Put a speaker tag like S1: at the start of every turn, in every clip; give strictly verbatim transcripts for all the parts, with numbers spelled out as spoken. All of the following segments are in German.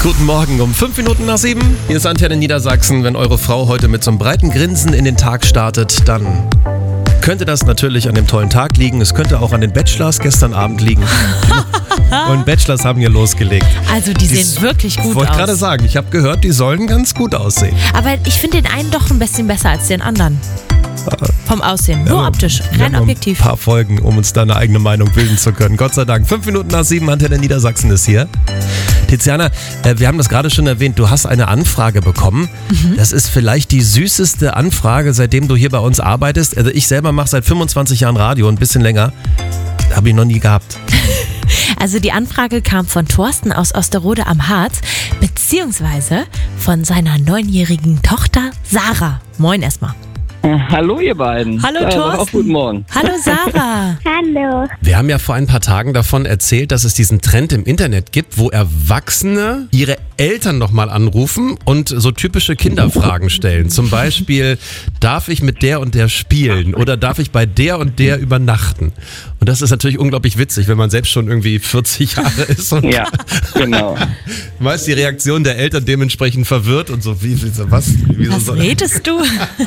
S1: Guten Morgen um fünf Minuten nach sieben. Hier ist Antenne Niedersachsen. Wenn eure Frau heute mit so einem breiten Grinsen in den Tag startet, dann könnte das natürlich an dem tollen Tag liegen. Es könnte auch an den Bachelors gestern Abend liegen. Und Bachelors haben hier losgelegt.
S2: Also die, die sehen wirklich gut aus.
S1: Wollte gerade sagen, ich habe gehört, die sollen ganz gut aussehen.
S2: Aber ich finde den einen doch ein bisschen besser als den anderen. Vom Aussehen, nur
S1: Ja,
S2: optisch,
S1: wir
S2: rein
S1: haben
S2: objektiv.
S1: Ein paar Folgen, um uns da eine eigene Meinung bilden zu können. Gott sei Dank. Fünf Minuten nach sieben, Antenne Niedersachsen ist hier. Tiziana, äh, wir haben das gerade schon erwähnt, du hast eine Anfrage bekommen. Mhm. Das ist vielleicht die süßeste Anfrage, seitdem du hier bei uns arbeitest. Also ich selber mache seit fünfundzwanzig Jahren Radio, ein bisschen länger. Habe ich noch nie gehabt.
S2: Also die Anfrage kam von Thorsten aus Osterode am Harz, beziehungsweise von seiner neunjährigen Tochter Sarah. Moin erstmal.
S3: Hallo ihr beiden.
S2: Hallo
S3: ja,
S2: Thorsten.
S3: Auch guten Morgen.
S2: Hallo Sarah.
S4: Hallo.
S1: Wir haben ja vor ein paar Tagen davon erzählt, dass es diesen Trend im Internet gibt, wo Erwachsene ihre Eltern nochmal anrufen und so typische Kinderfragen stellen. Zum Beispiel, darf ich mit der und der spielen oder darf ich bei der und der übernachten? Und das ist natürlich unglaublich witzig, wenn man selbst schon irgendwie vierzig Jahre ist und
S3: Ja, genau.
S1: meist die Reaktion der Eltern dementsprechend verwirrt und so, wie, wie so was? Wieso
S2: Was
S1: soll-
S2: redest du?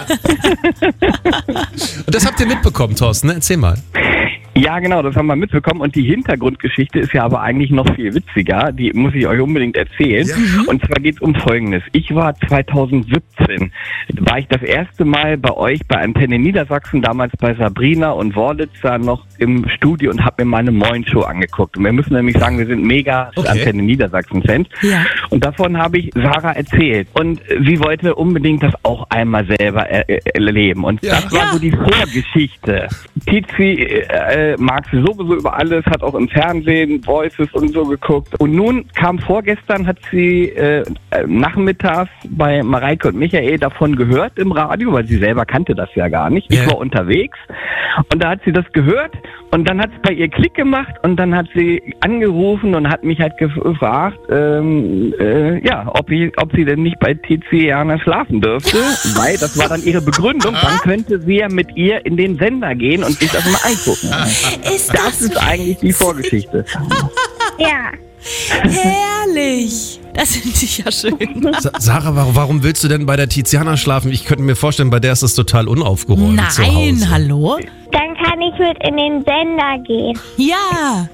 S1: Und das habt ihr mitbekommen, Thorsten, ne? Erzähl mal.
S3: Ja, genau, das haben wir mitbekommen. Und die Hintergrundgeschichte ist ja aber eigentlich noch viel witziger. Die muss ich euch unbedingt erzählen.
S1: Ja.
S3: Und zwar geht es um Folgendes. Ich war zweitausendsiebzehn, war ich das erste Mal bei euch bei Antenne Niedersachsen, damals bei Sabrina und Worditzer noch im Studio und habe mir meine Moin-Show angeguckt. Und wir müssen nämlich sagen, wir sind mega
S1: Okay.
S3: Antenne Niedersachsen-Fans.
S2: Ja.
S3: Und davon habe ich Sarah erzählt. Und sie wollte unbedingt das auch einmal selber er er erleben. Und
S1: Ja.
S3: das war
S2: Ja.
S3: so die Vorgeschichte. Tizi äh, mag sie sowieso über alles, hat auch im Fernsehen Voices und so geguckt. Und nun kam vorgestern, hat sie äh, nachmittags bei Mareike und Michael davon gehört im Radio, weil sie selber kannte das ja gar nicht. Ich
S1: Ja.
S3: war unterwegs und da hat sie das gehört und dann hat es bei ihr Klick gemacht und dann hat sie angerufen und hat mich halt gefragt, ähm, äh, ja, ob, ich, ob sie denn nicht bei Tiziana schlafen dürfte, weil das war dann ihre Begründung, dann könnte sie ja mit ihr in den Sender gehen und sich das mal angucken.
S2: Ist
S3: Das
S2: das
S3: ist eigentlich die Vorgeschichte.
S4: Ja.
S2: herrlich. Das finde ich ja schön.
S1: Sa- Sarah, warum, warum willst du denn bei der Tiziana schlafen? Ich könnte mir vorstellen, bei der ist es total unaufgeräumt zu Hause.
S2: Nein, hallo?
S4: Dann kann ich mit in den Sender gehen.
S2: Ja.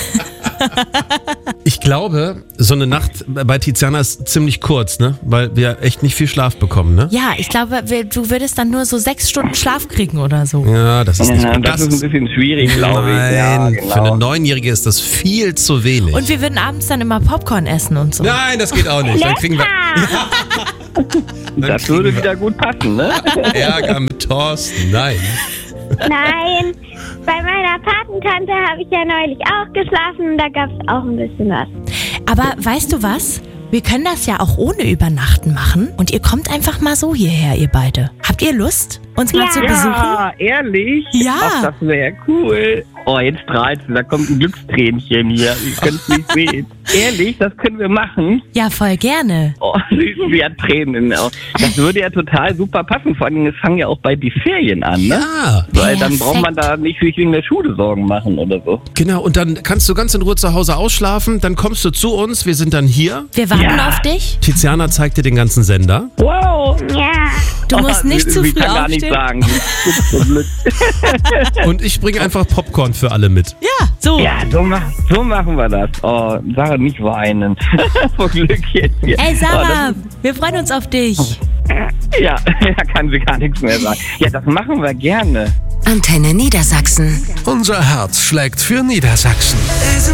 S1: Ich glaube, so eine Nacht bei Tiziana ist ziemlich kurz, ne? Weil wir echt nicht viel Schlaf bekommen, ne?
S2: Ja, ich glaube, wir- du würdest dann nur so sechs Stunden Schlaf kriegen oder so.
S1: Ja, das ist nicht
S3: Ja,
S1: gut.
S3: das ist ein bisschen schwierig, glaube ich.
S1: Nein,
S3: Ja,
S1: für eine
S3: genau.
S1: Neunjährige ist das viel zu wenig.
S2: Und wir würden abends dann immer Popcorn essen und so.
S1: Nein, das geht auch nicht. Dann kriegen wir dann
S3: Das
S1: kriegen
S3: würde
S1: wir
S3: wieder gut passen, ne?
S1: Ärger mit Thorsten. Nein.
S4: Nein. Bei meiner Patentante habe ich ja neulich auch geschlafen und da gab es auch ein bisschen was.
S2: Aber weißt du was? Wir können das ja auch ohne Übernachten machen und ihr kommt einfach mal so hierher, ihr beide. Habt ihr Lust, uns mal
S4: Ja.
S2: zu besuchen?
S3: Ja, ehrlich?
S2: Ja.
S3: Ach, das wäre cool. Oh, jetzt strahlt sie, da kommt ein Glückstränchen hier. Ihr könnt es nicht sehen. Ehrlich, das können wir machen.
S2: Ja, voll gerne.
S3: Oh, sie, sie hat Tränen in den Augen. Das würde ja total super passen. Vor allem, es fangen ja auch bald die Ferien an, ne?
S1: Ja,
S3: Weil dann braucht man
S2: Perfekt.
S3: da nicht sich wegen der Schule Sorgen machen oder so.
S1: genau. Und dann kannst du ganz in Ruhe zu Hause ausschlafen. Dann kommst du zu uns. Wir sind dann hier.
S2: Wir warten
S3: Ja.
S2: auf dich.
S1: Tiziana zeigt dir den ganzen Sender.
S3: Wow.
S4: Ja.
S2: Du musst
S3: Oh,
S2: nicht
S3: sie,
S2: zu
S3: sie
S2: früh
S3: kann gar nicht
S2: aufstehen.
S3: sagen. Sie ist gut zum Glück.
S1: Und ich bringe einfach Popcorn für alle mit.
S2: Ja, so.
S3: Ja, so, mach, so machen wir das. Oh, Sarah, nicht weinen. Vor Glück jetzt hier.
S2: Ey, Sarah,
S3: Oh,
S2: wir freuen uns auf dich.
S3: das, ja, da kann sie gar nichts mehr sagen. Ja, das machen wir gerne.
S5: Antenne Niedersachsen.
S6: Unser Herz schlägt für Niedersachsen.